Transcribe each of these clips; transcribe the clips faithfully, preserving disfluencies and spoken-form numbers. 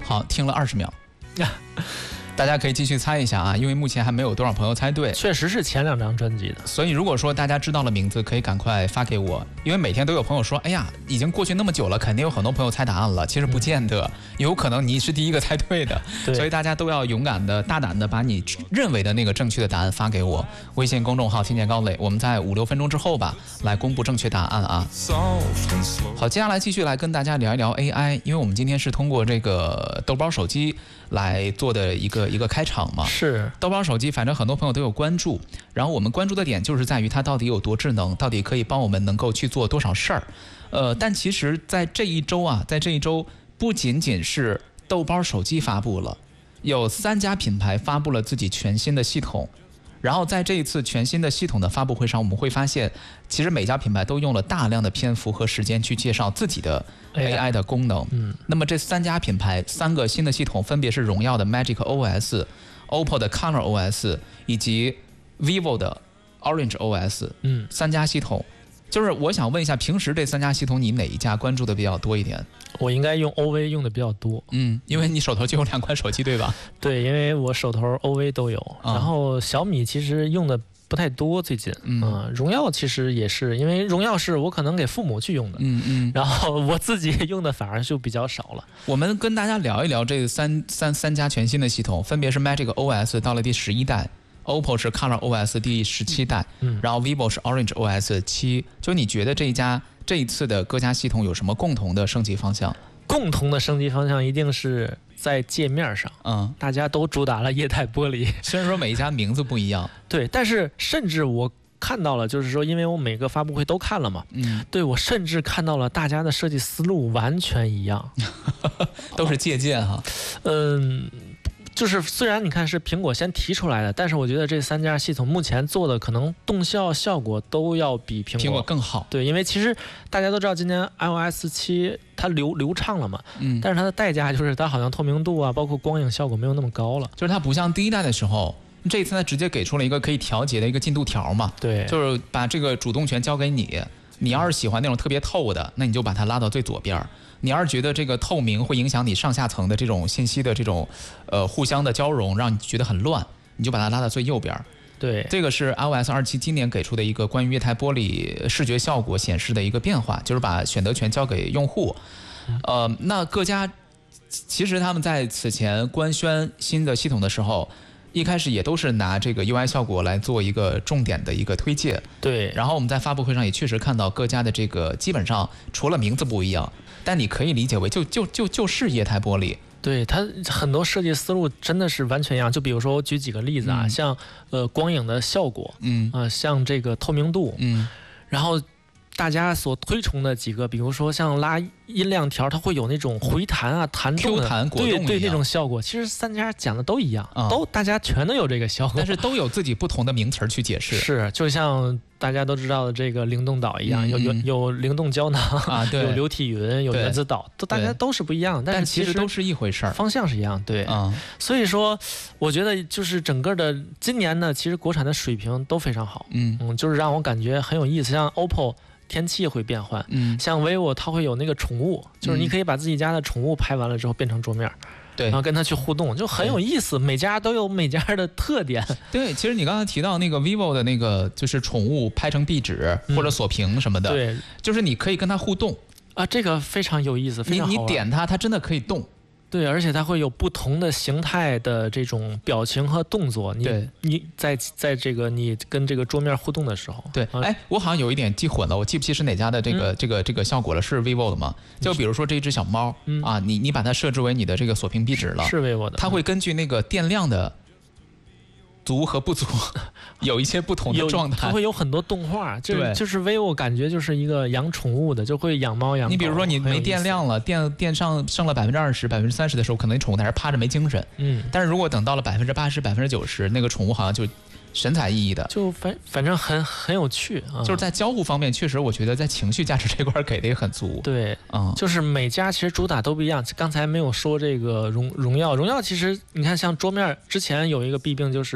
好，听了二十秒。大家可以继续猜一下啊，因为目前还没有多少朋友猜对。 确实是前两张专辑的， 所以如果说大家知道了名字，可以赶快发给我，因为每天都有朋友说，哎呀，已经过去那么久了，肯定有很多朋友猜答案了。其实不见得，有可能你是第一个猜对的。所以大家都要勇敢的、大胆的把你认为的那个正确的答案发给我。微信公众号听见高磊，我们在五六分钟之后吧，来公布正确答案啊。好，接下来继续来跟大家聊一聊 A I， 因为我们今天是通过这个豆包手机来做的一个一个开场嘛。 是豆包手机，反正很多朋友都有关注，然后我们关注的点就是在于它到底有多智能，到底可以帮我们能够去做多少事儿。呃，但其实在这一周啊，在这一周不仅仅是豆包手机发布了，有三家品牌发布了自己全新的系统。然后在这一次全新的系统的发布会上，我们会发现，其实每家品牌都用了大量的篇幅和时间去介绍自己的 A I 的功能。嗯，那么这三家品牌三个新的系统分别是荣耀的 Magic O S、O P P O 的 Color O S 以及 vivo 的 Orange O S。嗯，三家系统，就是我想问一下，平时这三家系统你哪一家关注的比较多一点？ 我应该用 O V 用的比较多， 嗯，因为你手头就有两款手机，对吧？ 对，因为我手头 O V 都有，嗯、然后小米其实用的不太多，最近，嗯，呃、荣耀其实也是，因为荣耀是我可能给父母去用的，嗯嗯，然后我自己用的反而就比较少了。 我们跟大家聊一聊这三三三家全新的系统，分别是 Magic O S 到了第十一代。O P P O 是 Color O S 第十七代，嗯，然后 vivo 是 Orange O S 七。就你觉得这一家这一次的各家系统有什么共同的升级方向？ 共同的升级方向一定是在界面上，嗯，大家都主打了液态玻璃， 虽然说每一家名字不一样， 对，但是甚至我看到了，就是说，因为我每个发布会都看了嘛，嗯，对，我甚至看到了大家的设计思路完全一样， 都是借鉴哈， 嗯。就是虽然你看是苹果先提出来的，但是我觉得这三家系统目前做的可能动效效果都要比苹果苹果更好。 对，因为其实大家都知道今年 iOS 七它流流畅了嘛，嗯，但是它的代价就是它好像透明度啊，包括光影效果没有那么高了。 就是它不像第一代的时候，这一次它直接给出了一个可以调节的一个进度条嘛， 对， 就是把这个主动权交给你。你要是喜欢那种特别透的，那你就把它拉到最左边。你要是觉得这个透明会影响你上下层的这种信息的这种呃互相的交融，让你觉得很乱，你就把它拉到最右边。 对， 这个是 iOS 二十七今年给出的一个关于液态玻璃视觉效果显示的一个变化，就是把选择权交给用户。呃，那各家其实他们在此前官宣新的系统的时候，一开始也都是拿这个 U I 效果来做一个重点的一个推介。 对， 然后我们在发布会上也确实看到各家的这个基本上除了名字不一样，但你可以理解为就就就就是液态玻璃。 对，它很多设计思路真的是完全一样。就比如说我举几个例子啊，嗯、像呃光影的效果，嗯啊、呃，像这个透明度，嗯，然后大家所推崇的几个，比如说像拉音量条，它会有那种回弹啊、弹动的 Q 弹果冻对对那种效果。其实三家讲的都一样，嗯、都大家全都有这个效果， 但是都有自己不同的名词去解释。 是，就像大家都知道的这个灵动岛一样，嗯、有有有灵动胶囊啊，对，有流体云，有原子岛，都大家都是不一样，但是其实都是一回事儿， 方向是一样。对，嗯，所以说我觉得就是整个的今年呢，其实国产的水平都非常好，嗯嗯，就是让我感觉很有意思，像 O P P O。天气会变换，嗯，像 vivo 它会有那个宠物，就是你可以把自己家的宠物拍完了之后变成桌面，对，然后跟它去互动，就很有意思。每家都有每家的特点。对， 其实你刚才提到那个 vivo 的那个，就是宠物拍成壁纸、嗯、或者锁屏什么的，对，就是你可以跟它互动啊，这个非常有意思，非常好玩。 你你点它，它真的可以动。 对，而且它会有不同的形态的这种表情和动作。你你在在这个你跟这个桌面互动的时候， 对，哎，我好像有一点记混了，我记不清是哪家的这个、嗯、这个这个效果了，是 vivo 的吗？就比如说这一只小猫、嗯、啊，你你把它设置为你的这个锁屏壁纸了， 是 vivo 的， 它会根据那个电量的足和不足有一些不同的状态， 它会有很多动画，就是就是 vivo 感觉就是一个养宠物的，就会养猫养狗。 你比如说你没电量了，电电上剩了百分之二十、百分之三十的时候，可能宠物在那趴着没精神。嗯，但是如果等到了百分之八十、百分之九十，那个宠物好像就神采奕奕的， 就反反正很很有趣啊。 就是在交互方面，确实我觉得在情绪价值这块给的也很足。 对，嗯，就是每家其实主打都不一样。刚才没有说这个荣荣耀，荣耀其实你看像桌面之前有一个弊病就是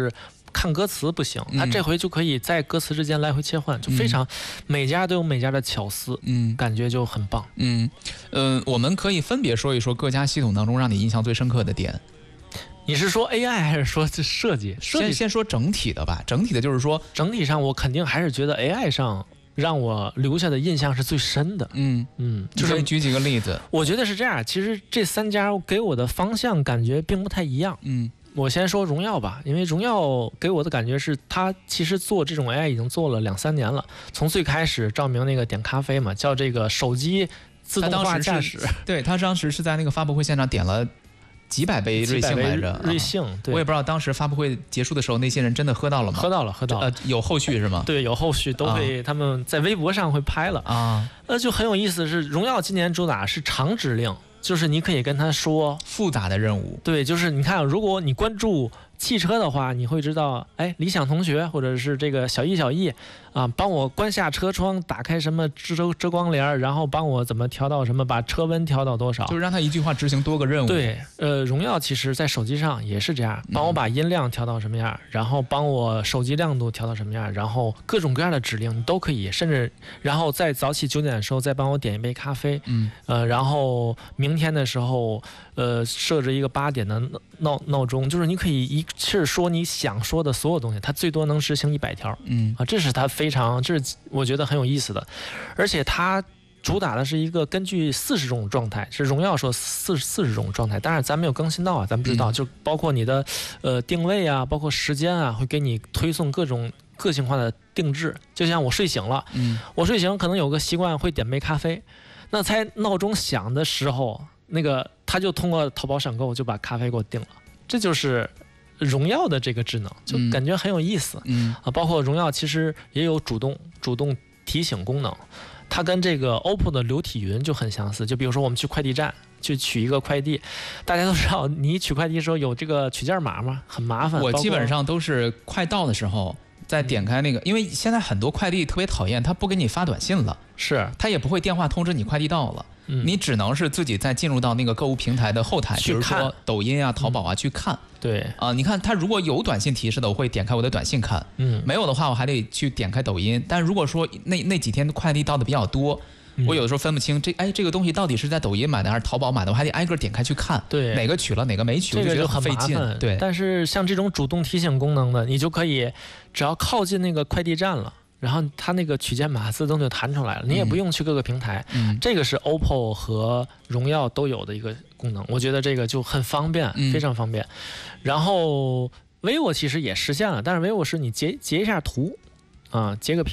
看歌词不行，它这回就可以在歌词之间来回切换，就非常、嗯、每家都有每家的巧思，嗯，感觉就很棒。 嗯，呃，我们可以分别说一说各家系统当中让你印象最深刻的点。 你是说 A I 还是说这设计？设计先说整体的吧。整体的就是说， 整体上我肯定还是觉得 A I 上让我留下的印象是最深的。 嗯嗯，就是举几个例子。 我觉得是这样，其实这三家给我的方向感觉并不太一样。嗯。我先说荣耀吧，因为荣耀给我的感觉是，它其实做这种 A I 已经做了两三年了。从最开始照明那个点咖啡嘛，叫这个手机自动化驾驶， 对，他当时是在那个发布会现场点了几百杯瑞幸来着， 瑞幸，对， 我也不知道当时发布会结束的时候，那些人真的喝到了吗？ 喝到了，喝到了。 呃，有后续是吗？ 对，有后续，都会、啊、他们在微博上会拍了啊。呃，就很有意思的是，荣耀今年主打是长指令。就是你可以跟他说复杂的任务， 对，就是你看，如果你关注汽车的话，你会知道，哎，理想同学或者是这个小易小易啊，帮我关下车窗，打开什么遮遮光帘，然后帮我怎么调到什么，把车温调到多少， 就是让他一句话执行多个任务。 对，呃，荣耀其实在手机上也是这样，帮我把音量调到什么样，嗯、然后帮我手机亮度调到什么样，然后各种各样的指令你都可以，甚至然后在早起九点的时候再帮我点一杯咖啡，嗯，呃，然后明天的时候，呃，设置一个八点的闹闹钟，就是你可以一气儿说你想说的所有东西，它最多能执行一百条，嗯啊，这是它非常，这是我觉得很有意思的，而且它主打的是一个根据四十种状态，是荣耀说四四十种状态，当然咱没有更新到啊，咱不知道，嗯、就包括你的呃定位啊，包括时间啊，会给你推送各种个性化的定制，就像我睡醒了，嗯，我睡醒可能有个习惯会点杯咖啡，那在闹钟响的时候。那个他就通过淘宝闪购就把咖啡给我订了，这就是荣耀的这个智能，就感觉很有意思。嗯啊，包括荣耀其实也有主动主动提醒功能，它跟这个 O P P O 的流体云就很相似。就比如说我们去快递站去取一个快递，大家都知道你取快递的时候有这个取件码吗？很麻烦。 我基本上都是快到的时候再点开那个，因为现在很多快递特别讨厌，他不给你发短信了， 是他也不会电话通知你快递到了。嗯、你只能是自己再进入到那个购物平台的后台，比如说抖音啊、淘宝啊、嗯、去看。 对啊、呃，你看它如果有短信提示的，我会点开我的短信看。嗯，没有的话，我还得去点开抖音。但如果说那那几天快递到的比较多，嗯、我有的时候分不清这哎这个东西到底是在抖音买的还是淘宝买的，我还得挨个点开去看。 对， 哪个取了哪个没取， 这个就很费劲。对， 但是像这种主动提醒功能的，你就可以只要靠近那个快递站了。然后它那个取件码自动就弹出来了，你也不用去各个平台。嗯，这个是 O P P O 和荣耀都有的一个功能，我觉得这个就很方便，嗯、非常方便。然后 vivo 其实也实现了，但是 vivo 是你截截一下图，啊，截个屏。